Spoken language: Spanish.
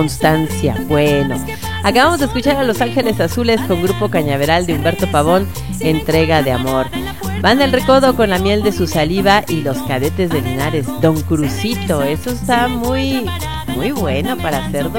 Constancia. Bueno, acabamos de escuchar a Los Ángeles Azules con Grupo Cañaveral de Humberto Pavón, Entrega de Amor. Van El Recodo con La Miel de su Saliva y Los Cadetes de Linares, Don Crucito. Eso está muy bueno para hacer